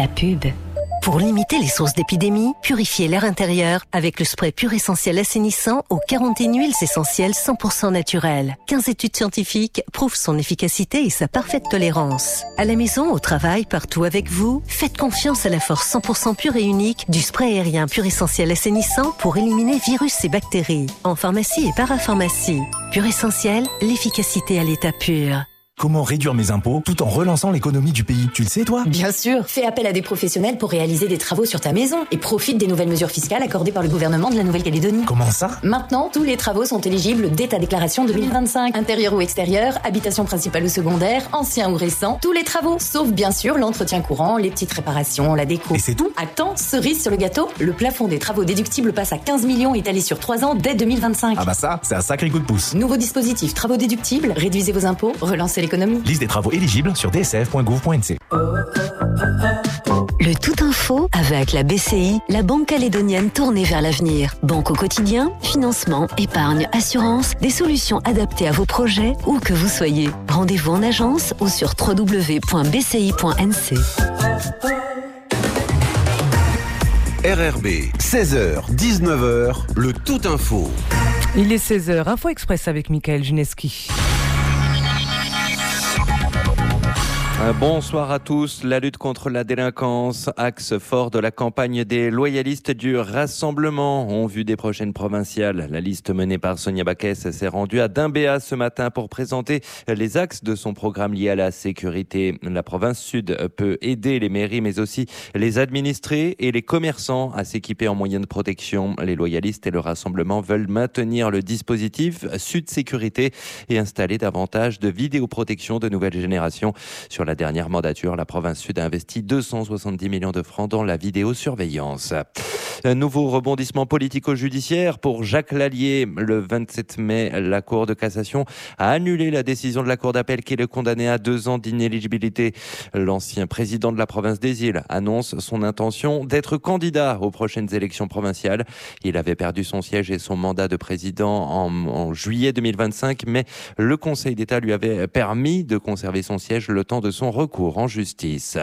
la pub. Pour limiter les sources d'épidémie, purifiez l'air intérieur avec le spray Pur Essentiel assainissant aux 41 huiles essentielles 100% naturelles. 15 études scientifiques prouvent son efficacité et sa parfaite tolérance. À la maison, au travail, partout avec vous, faites confiance à la force 100% pure et unique du spray aérien Pur Essentiel assainissant pour éliminer virus et bactéries. En pharmacie et parapharmacie. Pur Essentiel, l'efficacité à l'état pur. Comment réduire mes impôts tout en relançant l'économie du pays? Tu le sais, toi? Bien sûr. Fais appel à des professionnels pour réaliser des travaux sur ta maison et profite des nouvelles mesures fiscales accordées par le gouvernement de la Nouvelle-Calédonie. Comment ça? Maintenant, tous les travaux sont éligibles dès ta déclaration 2025. Intérieur ou extérieur, habitation principale ou secondaire, ancien ou récent, tous les travaux, sauf bien sûr l'entretien courant, les petites réparations, la déco. Et c'est tout? Attends, cerise sur le gâteau, le plafond des travaux déductibles passe à 15 millions étalé sur 3 ans dès 2025. Ah bah ça, c'est un sacré coup de pouce. Nouveau dispositif, travaux déductibles, réduisez vos impôts, relancez l'économie. Liste des travaux éligibles sur dsf.gouv.nc. Le Tout Info avec la BCI, la Banque calédonienne tournée vers l'avenir. Banque au quotidien, financement, épargne, assurance, des solutions adaptées à vos projets où que vous soyez. Rendez-vous en agence ou sur www.bci.nc. RRB, 16h, 19h, le Tout Info. Il est 16h, Info Express avec Michael Gineski. Bonsoir à tous. La lutte contre la délinquance, axe fort de la campagne des loyalistes du Rassemblement en vue des prochaines provinciales. La liste menée par Sonia Baquès s'est rendue à Dimbéa ce matin pour présenter les axes de son programme lié à la sécurité. La province sud peut aider les mairies mais aussi les administrés et les commerçants à s'équiper en moyens de protection. Les loyalistes et le Rassemblement veulent maintenir le dispositif Sud Sécurité et installer davantage de vidéoprotection de nouvelle génération. Sur la dernière mandature, la province sud a investi 270 millions de francs dans la vidéosurveillance. Un nouveau rebondissement politico-judiciaire pour Jacques Lallier. Le 27 mai, la Cour de cassation a annulé la décision de la Cour d'appel qui le condamnait à 2 ans d'inéligibilité. L'ancien président de la province des Îles annonce son intention d'être candidat aux prochaines élections provinciales. Il avait perdu son siège et son mandat de président en juillet 2025, mais le Conseil d'État lui avait permis de conserver son siège le temps de son recours en justice.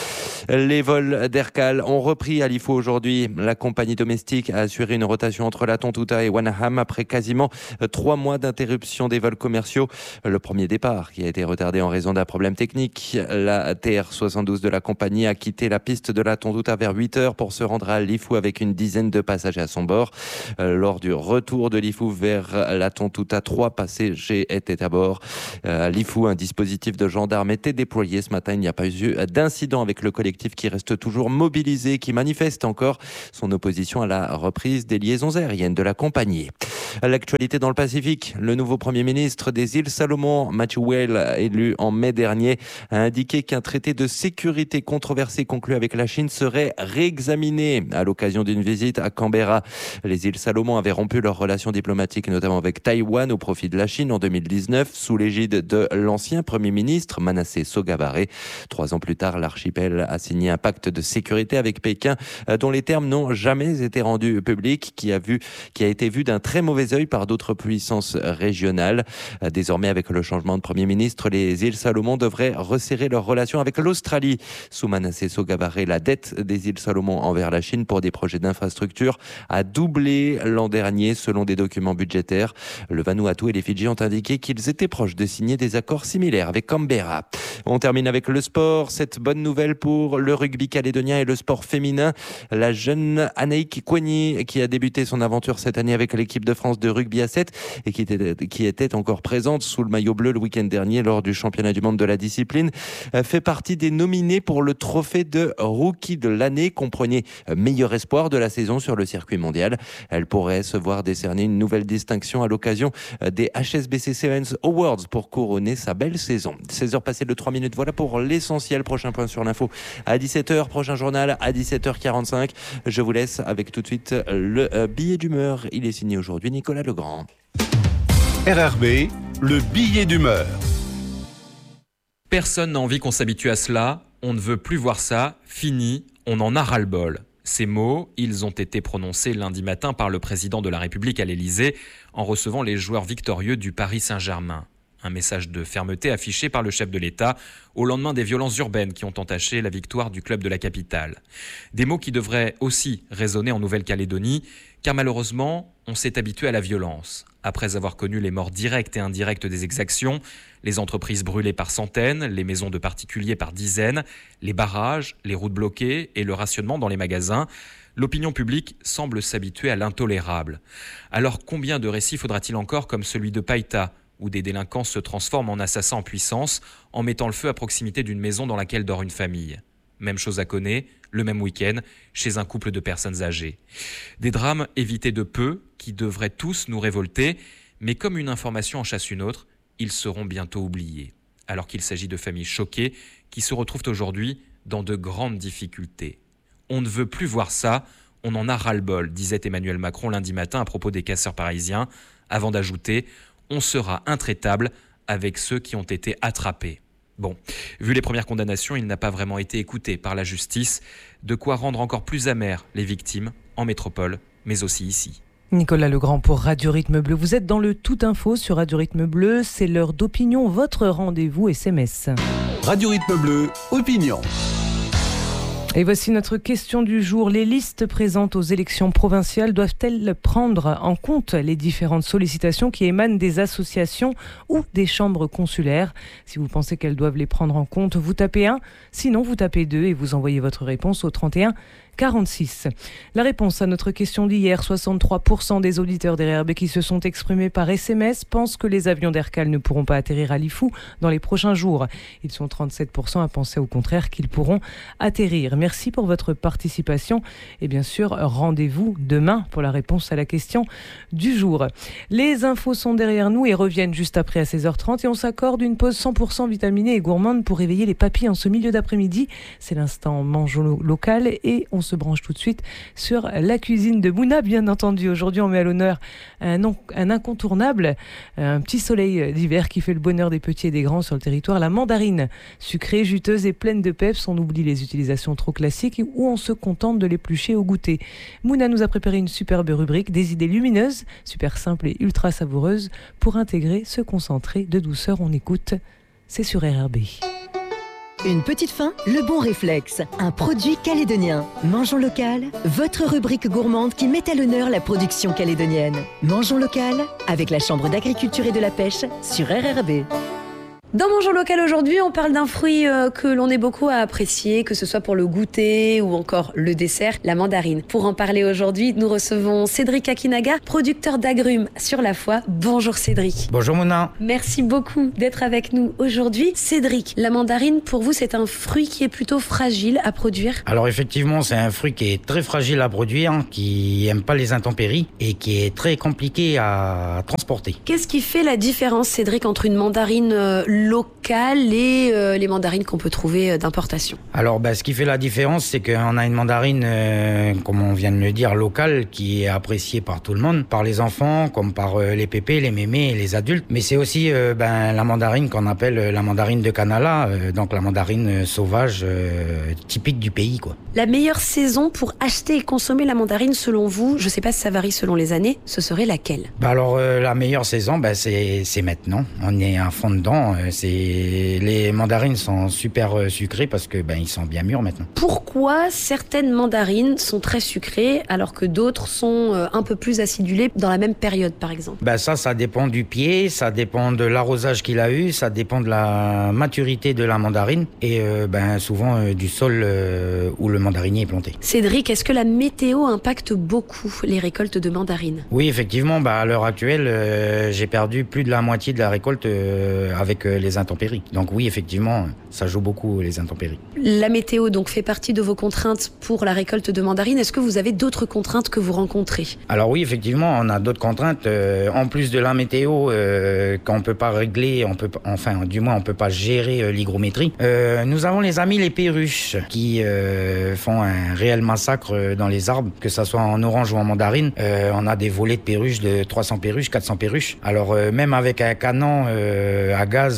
Les vols d'Aircal ont repris à l'IFO aujourd'hui. La compagnie domestique a assuré une rotation entre la Tontouta et Wanaham après quasiment 3 mois d'interruption des vols commerciaux. Le premier départ qui a été retardé en raison d'un problème technique. La TR72 de la compagnie a quitté la piste de la Tontouta vers 8h pour se rendre à l'IFO avec une dizaine de passagers à son bord. Lors du retour de l'IFO vers la Tontouta, 3 passagers étaient à bord. À l'IFO, un dispositif de gendarmes était déployé ce matin. Il n'y a pas eu d'incident avec le collectif qui reste toujours mobilisé, qui manifeste encore son opposition à la reprise des liaisons aériennes de la compagnie. L'actualité dans le Pacifique, le nouveau Premier ministre des îles Salomon, Matthew Whale, élu en mai dernier, a indiqué qu'un traité de sécurité controversé conclu avec la Chine serait réexaminé à l'occasion d'une visite à Canberra. Les îles Salomon avaient rompu leurs relations diplomatiques, notamment avec Taïwan, au profit de la Chine en 2019, sous l'égide de l'ancien Premier ministre Manasseh Sogavare. 3 ans plus tard, l'archipel a signé un pacte de sécurité avec Pékin, dont les termes n'ont jamais été rendus publics, qui a été vu d'un très mauvais œil par d'autres puissances régionales. Désormais, avec le changement de Premier ministre, les îles Salomon devraient resserrer leurs relations avec l'Australie. Sous Manasseh Sogavare, la dette des îles Salomon envers la Chine pour des projets d'infrastructure a doublé l'an dernier, selon des documents budgétaires. Le Vanuatu et les Fidji ont indiqué qu'ils étaient proches de signer des accords similaires avec Canberra. On termine avec le sport. Cette bonne nouvelle pour le rugby calédonien et le sport féminin. La jeune Anaïk Kouani, qui a débuté son aventure cette année avec l'équipe de France de rugby à 7 et qui était encore présente sous le maillot bleu le week-end dernier lors du championnat du monde de la discipline, fait partie des nominés pour le trophée de rookie de l'année, comprenait meilleur espoir de la saison sur le circuit mondial. Elle pourrait se voir décerner une nouvelle distinction à l'occasion des HSBC Sevens Awards pour couronner sa belle saison. 16h passées de 3 minutes, voilà pour l'essentiel. Prochain point sur l'info à 17h, prochain journal à 17h45. Je vous laisse avec tout de suite le billet d'humeur. Il est signé aujourd'hui Nicolas Legrand. RRB, le billet d'humeur. Personne n'a envie qu'on s'habitue à cela. On ne veut plus voir ça. Fini. On en a ras-le-bol. Ces mots, ils ont été prononcés lundi matin par le président de la République à l'Élysée en recevant les joueurs victorieux du Paris Saint-Germain. Un message de fermeté affiché par le chef de l'État au lendemain des violences urbaines qui ont entaché la victoire du club de la capitale. Des mots qui devraient aussi résonner en Nouvelle-Calédonie, car malheureusement, on s'est habitué à la violence. Après avoir connu les morts directes et indirectes des exactions, les entreprises brûlées par centaines, les maisons de particuliers par dizaines, les barrages, les routes bloquées et le rationnement dans les magasins, l'opinion publique semble s'habituer à l'intolérable. Alors combien de récits faudra-t-il encore comme celui de Païta, où des délinquants se transforment en assassins en puissance en mettant le feu à proximité d'une maison dans laquelle dort une famille. Même chose à Koné, le même week-end, chez un couple de personnes âgées. Des drames évités de peu, qui devraient tous nous révolter, mais comme une information en chasse une autre, ils seront bientôt oubliés. Alors qu'il s'agit de familles choquées qui se retrouvent aujourd'hui dans de grandes difficultés. On ne veut plus voir ça, on en a ras-le-bol, disait Emmanuel Macron lundi matin à propos des casseurs parisiens, avant d'ajouter « On sera intraitable avec ceux qui ont été attrapés ». Bon, vu les premières condamnations, il n'a pas vraiment été écouté par la justice, de quoi rendre encore plus amères les victimes en métropole, mais aussi ici. Nicolas Legrand pour Radio Rythme Bleu. Vous êtes dans le Tout Info sur Radio Rythme Bleu. C'est l'heure d'opinion, votre rendez-vous SMS. Radio Rythme Bleu, opinion. Et voici notre question du jour. Les listes présentes aux élections provinciales doivent-elles prendre en compte les différentes sollicitations qui émanent des associations ou des chambres consulaires ? Si vous pensez qu'elles doivent les prendre en compte, vous tapez 1, sinon vous tapez 2 et vous envoyez votre réponse au 31 46. La réponse à notre question d'hier, 63% des auditeurs d'RRB qui se sont exprimés par SMS pensent que les avions d'Aircal ne pourront pas atterrir à Lifou dans les prochains jours. Ils sont 37% à penser au contraire qu'ils pourront atterrir. Merci pour votre participation et bien sûr, rendez-vous demain pour la réponse à la question du jour. Les infos sont derrière nous et reviennent juste après à 16h30 et on s'accorde une pause 100% vitaminée et gourmande pour réveiller les papilles en ce milieu d'après-midi. C'est l'instant mange local et on se branche tout de suite sur la cuisine de Mouna, bien entendu. Aujourd'hui, on met à l'honneur un incontournable, un petit soleil d'hiver qui fait le bonheur des petits et des grands sur le territoire, la mandarine. Sucrée, juteuse et pleine de peps, on oublie les utilisations trop classiques ou on se contente de l'éplucher au goûter. Mouna nous a préparé une superbe rubrique, des idées lumineuses, super simples et ultra savoureuses pour intégrer ce concentré de douceur. On écoute, c'est sur RRB. Une petite faim, le bon réflexe. Un produit calédonien. Mangeons local, votre rubrique gourmande qui met à l'honneur la production calédonienne. Mangeons local avec la Chambre d'agriculture et de la pêche sur RRB. Dans Mangeons local aujourd'hui, on parle d'un fruit que l'on est beaucoup à apprécier, que ce soit pour le goûter ou encore le dessert, la mandarine. Pour en parler aujourd'hui, nous recevons Cédric Akinaga, producteur d'agrumes sur la Foix. Bonjour Cédric. Bonjour Mouna. Merci beaucoup d'être avec nous aujourd'hui. Cédric, la mandarine, pour vous, c'est un fruit qui est plutôt fragile à produire ? Alors effectivement, c'est un fruit qui est très fragile à produire, qui n'aime pas les intempéries et qui est très compliqué à transporter. Qu'est-ce qui fait la différence, Cédric, entre une mandarine locales et les mandarines qu'on peut trouver d'importation? Alors ce qui fait la différence, c'est qu'on a une mandarine, comme on vient de le dire, locale, qui est appréciée par tout le monde, par les enfants, comme par les pépés, les mémés et les adultes. Mais c'est aussi la mandarine qu'on appelle la mandarine de Canala, donc la mandarine sauvage typique du pays, quoi. La meilleure saison pour acheter et consommer la mandarine, selon vous, je ne sais pas si ça varie selon les années, ce serait laquelle? Alors la meilleure saison, c'est maintenant. On est à fond dedans. Les mandarines sont super sucrées parce que ils sont bien mûrs maintenant. Pourquoi certaines mandarines sont très sucrées alors que d'autres sont un peu plus acidulées dans la même période, par exemple? Ça dépend du pied, ça dépend de l'arrosage qu'il a eu, ça dépend de la maturité de la mandarine et souvent du sol où le mandarinier est planté. Cédric, est-ce que la météo impacte beaucoup les récoltes de mandarines? Oui, effectivement, à l'heure actuelle, j'ai perdu plus de la moitié de la récolte avec les intempéries. Donc oui, effectivement, ça joue beaucoup les intempéries. La météo donc fait partie de vos contraintes pour la récolte de mandarines. Est-ce que vous avez d'autres contraintes que vous rencontrez? Alors oui, effectivement, on a d'autres contraintes. En plus de la météo, qu'on peut pas régler, on peut pas gérer l'hygrométrie. Nous avons les amis les perruches qui font un réel massacre dans les arbres, que ça soit en orange ou en mandarine. On a des volets de perruches de 300 perruches, 400 perruches. Alors même avec un canon à gaz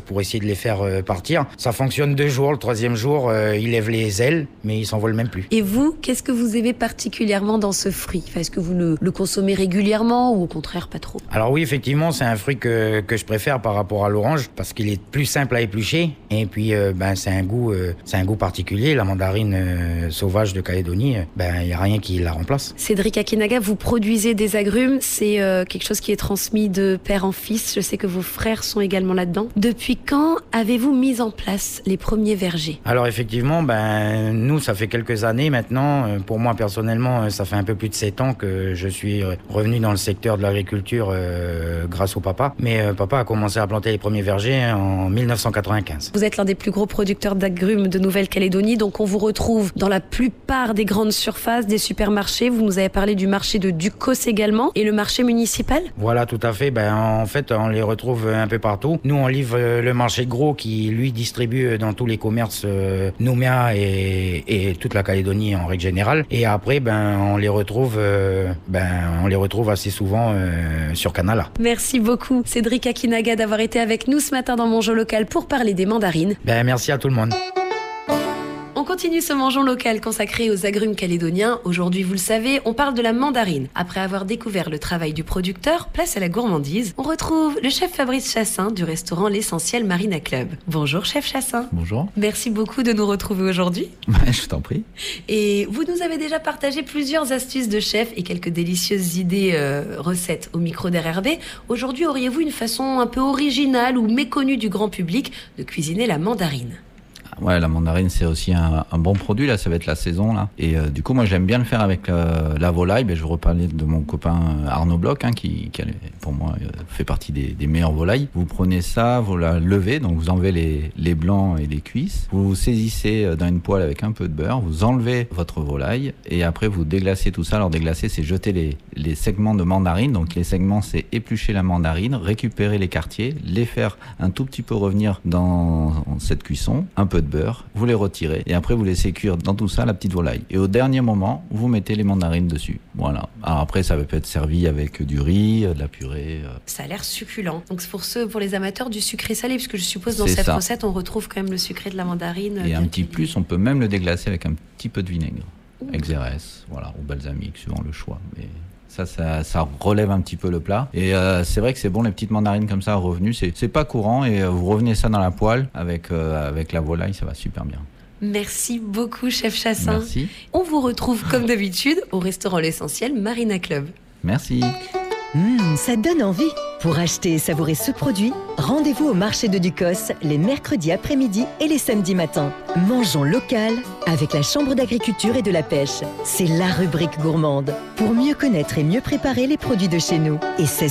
pour essayer de les faire partir. Ça fonctionne 2 jours. Le 3e jour, ils lèvent les ailes, mais ils s'envolent même plus. Et vous, qu'est-ce que vous aimez particulièrement dans ce fruit? Est-ce que vous le consommez régulièrement ou au contraire pas trop? Alors oui, effectivement, c'est un fruit que je préfère par rapport à l'orange parce qu'il est plus simple à éplucher et puis c'est un goût particulier. La mandarine sauvage de Calédonie, il n'y a rien qui la remplace. Cédric Akinaga, vous produisez des agrumes, c'est quelque chose qui est transmis de père en fils. Je sais que vos frères sont également là-dedans. Depuis quand avez-vous mis en place les premiers vergers? Alors effectivement, nous, ça fait quelques années maintenant. Pour moi, personnellement, ça fait un peu plus de 7 ans que je suis revenu dans le secteur de l'agriculture grâce au papa. Mais papa a commencé à planter les premiers vergers en 1995. Vous êtes l'un des plus gros producteurs d'agrumes de Nouvelle-Calédonie, donc on vous retrouve dans la plupart des grandes surfaces, des supermarchés. Vous nous avez parlé du marché de Ducos également et le marché municipal? Voilà, tout à fait. En fait, on les retrouve un peu partout. Nous, on livre le marché de gros qui, lui, distribue dans tous les commerces Nouméa et toute la Calédonie en règle générale. Et après, on les retrouve assez souvent sur Canala. Merci beaucoup, Cédric Akinaga, d'avoir été avec nous ce matin dans Mangeons Local pour parler des mandarines. Merci à tout le monde. On continue ce Mangeons Local consacré aux agrumes calédoniens. Aujourd'hui, vous le savez, on parle de la mandarine. Après avoir découvert le travail du producteur, place à la gourmandise, on retrouve le chef Fabrice Chassin du restaurant L'Essentiel Marina Club. Bonjour chef Chassin. Bonjour. Merci beaucoup de nous retrouver aujourd'hui. Je t'en prie. Et vous nous avez déjà partagé plusieurs astuces de chef et quelques délicieuses idées recettes au micro d'RRB. Aujourd'hui, auriez-vous une façon un peu originale ou méconnue du grand public de cuisiner la mandarine? Ouais, la mandarine, c'est aussi un bon produit, là, ça va être la saison, là. Et du coup, moi, j'aime bien le faire avec la volaille. Je reparlais de mon copain Arnaud Bloch, qui pour moi, fait partie des meilleures volailles. Vous prenez ça, vous la levez, donc vous enlevez les blancs et les cuisses. Vous saisissez dans une poêle avec un peu de beurre, vous enlevez votre volaille, et après, vous déglacez tout ça. Alors, déglacer, c'est jeter les segments de mandarine. Donc, les segments, c'est éplucher la mandarine, récupérer les quartiers, les faire un tout petit peu revenir dans cette cuisson, un peu de beurre, vous les retirez et après vous laissez cuire dans tout ça la petite volaille et au dernier moment vous mettez les mandarines dessus. Voilà. Alors après ça peut être servi avec du riz, de la purée. Ça a l'air succulent. Donc c'est pour les amateurs du sucré salé, puisque je suppose dans cette recette on retrouve quand même le sucré de la mandarine. Et un petit plus, on peut même le déglacer avec un petit peu de vinaigre, XRS, voilà, ou balsamique suivant le choix. Mais ça relève un petit peu le plat. Et c'est vrai que c'est bon, les petites mandarines comme ça revenues, c'est pas courant. Et vous revenez ça dans la poêle avec la volaille, ça va super bien. Merci beaucoup, chef Chassin. Merci. On vous retrouve comme d'habitude au restaurant L'Essentiel Marina Club. Merci. Ça donne envie. Pour acheter et savourer ce produit, rendez-vous au marché de Ducos les mercredis après-midi et les samedis matins. Mangeons local avec la Chambre d'agriculture et de la pêche. C'est la rubrique gourmande pour mieux connaître et mieux préparer les produits de chez nous. Et c'est